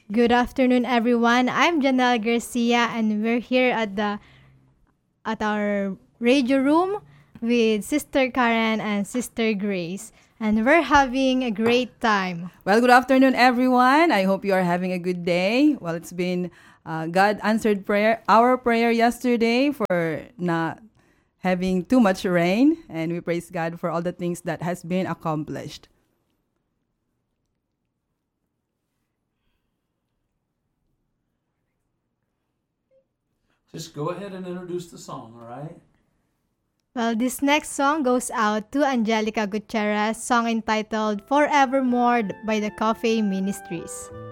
Good afternoon, everyone. I'm Janelle Garcia, and we're here at our radio room with Sister Karen and Sister Grace, and we're having a great time. Well, good afternoon, everyone. I hope you are having a good day. Well, it's been God answered our prayer yesterday for not having too much rain, and we praise God for all the things that has been accomplished. Just go ahead and introduce the song, all right? Well, this next song goes out to Angelica Gutierrez, song entitled Forevermore by the Coffee Ministries.